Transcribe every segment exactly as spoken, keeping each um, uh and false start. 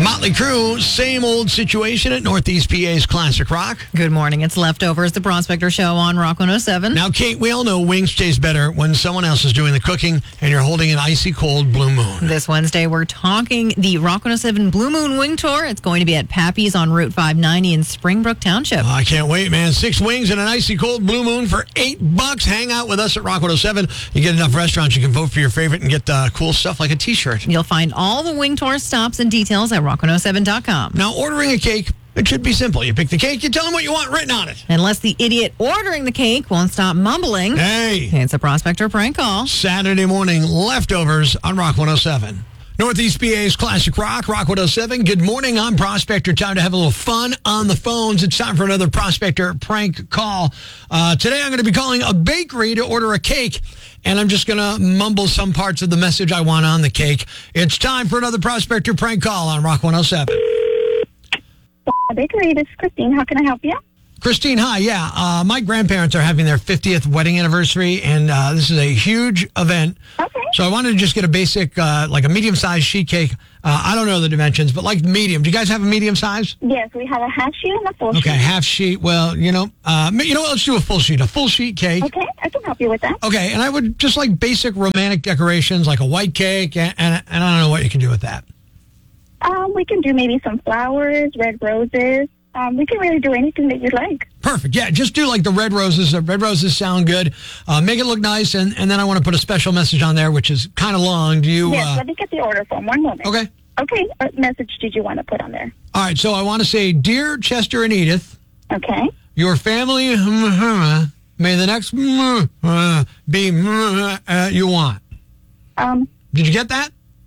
Motley Crue, same old situation at Northeast P A's Classic Rock. Good morning. It's Leftovers, the Prospector Show on Rock one oh seven. Now, Kate, we all know wings taste better when someone else is doing the cooking and you're holding an icy cold Blue Moon. This Wednesday, we're talking the Rock one oh seven Blue Moon Wing Tour. It's going to be at Pappy's on Route five ninety in Springbrook Township. Oh, I can't wait, man. Six wings and an icy cold Blue Moon for eight bucks. Hang out with us at Rock one oh seven. You get enough restaurants, you can vote for your favorite and get uh, cool stuff like a t-shirt. You'll find all the Wing Tour stops and details at rock one oh seven dot com. Now, ordering a cake, it should be simple. You pick the cake, you tell them what you want written on it. Unless the idiot ordering the cake won't stop mumbling. Hey. It's a Prospector prank call. Saturday morning leftovers on Rock one oh seven. Northeast P A's Classic Rock, Rock one oh seven. Good morning, I'm Prospector. Time to have a little fun on the phones. It's time for another Prospector prank call. Uh, today I'm going to be calling a bakery to order a cake, and I'm just going to mumble some parts of the message I want on the cake. It's time for another Prospector prank call on Rock one oh seven. Bakery, this is Christine. How can I help you? Christine, hi. Yeah, uh, my grandparents are having their fiftieth wedding anniversary, and uh, this is a huge event. Okay. So I wanted to just get a basic, uh, like a medium-sized sheet cake. Uh, I don't know the dimensions, but like medium. Do you guys have a medium size? Yes, we have a half sheet and a full Okay, sheet. half sheet. Well, you know, uh, you know what? Let's do a full sheet. A full sheet cake. Okay, I can help you with that. Okay, and I would just like basic romantic decorations, like a white cake, and, and, and I don't know what you can do with that. Um, we can do maybe some flowers, red roses. Um, we can really do anything that you'd like. Perfect. Yeah, just do like the red roses. The red roses sound good. Uh, make it look nice, and, and then I want to put a special message on there, which is kind of long. Do you? Yes, uh, let me get the order form. One moment. Okay. Okay, what message did you want to put on there? All right, so I want to say, Dear Chester and Edith, Okay. your family may the next be uh, you want. Um, Did you get that?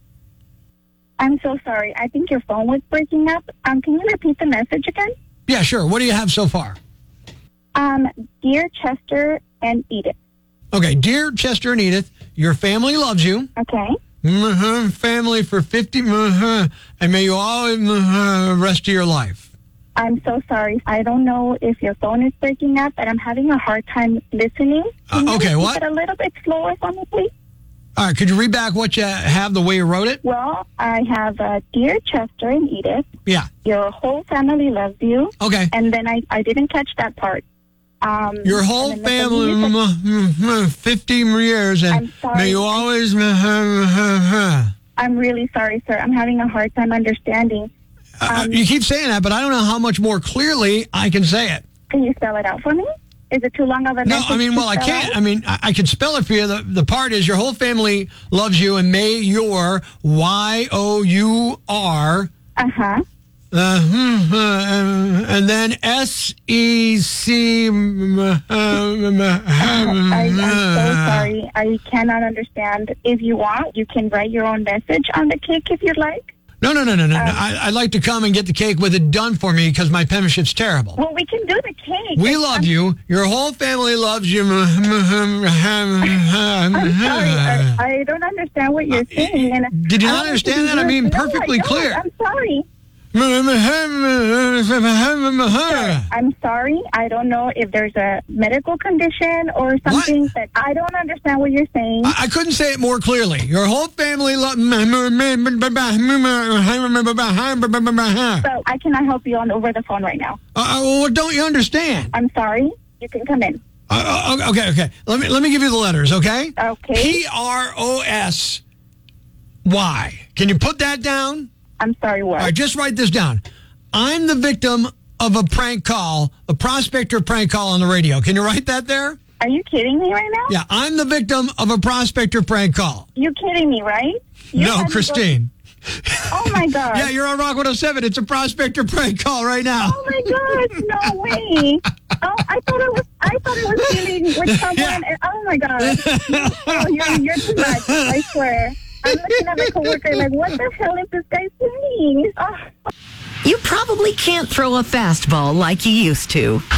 I'm so sorry. I think your phone was breaking up. Um, can you repeat the message again? Yeah, sure. What do you have so far? Um, Dear Chester and Edith. Okay, Dear Chester and Edith, your family loves you. Okay. Mm-hmm. Family for fifty, mm-hmm. and may you always mm-hmm, rest of your life. I'm so sorry. I don't know if your phone is breaking up, but I'm having a hard time listening. Can Uh, you okay, repeat what? it a little bit slower for me, please? All right, could you read back what you have the way you wrote it? Well, I have uh, Dear Chester and Edith, Yeah. your whole family loves you. Okay. And then I, I didn't catch that part. Um, Your whole and then the family, music- mm, mm, fifty years, and I'm sorry. may you always. mm, mm, mm, mm. I'm really sorry, sir. I'm having a hard time understanding. Uh, Um, you keep saying that, but I don't know how much more clearly I can say it. Can you spell it out for me? Is it too long of a No, message I mean, to well, I spell can't. out? I mean, I, I can spell it for you. The, the part is your whole family loves you, and may your Y O U R, Uh-huh. uh, hmm, uh, and then S E C. I, I'm so sorry. I cannot understand. If you want, you can write your own message on the cake if you'd like. No, no, no, no, no. Um, I, I'd like to come and get the cake with it done for me because my penmanship's terrible. Well, we can do the cake. We It's- love I'm, you. Your whole family loves you. I'm sorry. I, I don't understand what you're saying. And Uh, Did you I not don't understand think that? I you're- mean, no, perfectly I don't. clear. I'm sorry. Sir, I'm sorry. I don't know if there's a medical condition or something, but I don't understand what you're saying. I, I couldn't say it more clearly. Your whole family loves. So I cannot help you on over the phone right now. Uh, well, don't you understand? I'm sorry. You can come in. Uh, uh, okay, okay. Let me let me give you the letters, okay? Okay. P R O S Y. Can you put that down? I'm sorry, what? All right, just write this down. I'm the victim of a prank call, a Prospector prank call on the radio. Can you write that there? Are you kidding me right now? Yeah, I'm the victim of a Prospector prank call. You kidding me, right? You No, had to go- Christine. Oh, my God. Yeah, you're on Rock one oh seven. It's a Prospector prank call right now. Oh, my God. No way. Oh, I thought it was, I thought it was dealing with someone. Yeah. And, oh, my God. Oh, you're, you're too much. I swear. I'm looking at my coworker like, what the hell is this guy saying? Oh. You probably can't throw a fastball like you used to.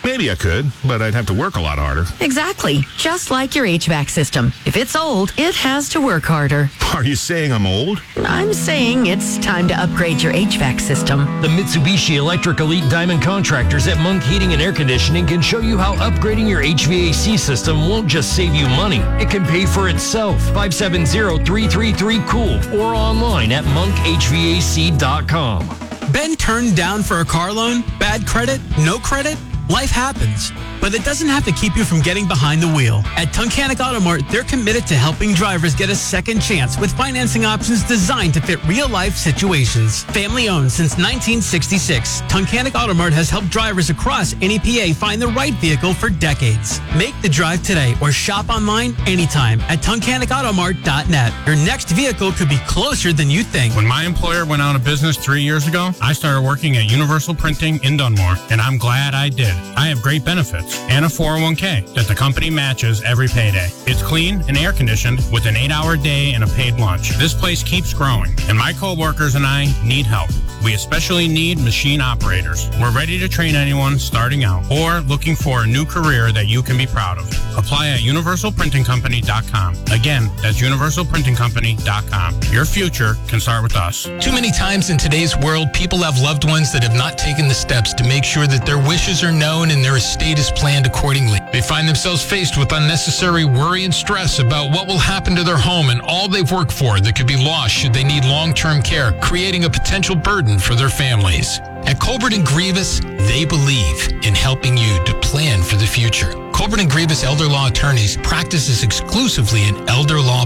Maybe I could, but I'd have to work a lot harder. Exactly. Just like your H V A C system. If it's old, it has to work harder. Are you saying I'm old? I'm saying it's time to upgrade your H V A C system. The Mitsubishi Electric Elite Diamond Contractors at Monk Heating and Air Conditioning can show you how upgrading your H V A C system won't just save you money. It can pay for itself. five seven zero, three three three, cool or online at monk h v a c dot com. Been turned down for a car loan? Bad credit? No credit? Life happens, but it doesn't have to keep you from getting behind the wheel. At Tunkhannock Auto Mart, they're committed to helping drivers get a second chance with financing options designed to fit real-life situations. Family-owned since nineteen sixty-six, Tunkhannock Auto Mart has helped drivers across N E P A find the right vehicle for decades. Make the drive today or shop online anytime at tunkhannock auto mart dot net. Your next vehicle could be closer than you think. When my employer went out of business three years ago, I started working at Universal Printing in Dunmore, and I'm glad I did. I have great benefits and a four oh one k that the company matches every payday. It's clean and air conditioned with an eight-hour day and a paid lunch. This place keeps growing, and my coworkers and I need help. We especially need machine operators. We're ready to train anyone starting out or looking for a new career that you can be proud of. Apply at universal printing company dot com. Again, that's universal printing company dot com. Your future can start with us. Too many times in today's world, people have loved ones that have not taken the steps to make sure that their wishes are known and their estate is planned accordingly. They find themselves faced with unnecessary worry and stress about what will happen to their home and all they've worked for that could be lost should they need long-term care, creating a potential burden for their families. At Colbert and Grievous, they believe in helping you to plan for the future. Colbert and Grievous Elder Law Attorneys practices exclusively in elder law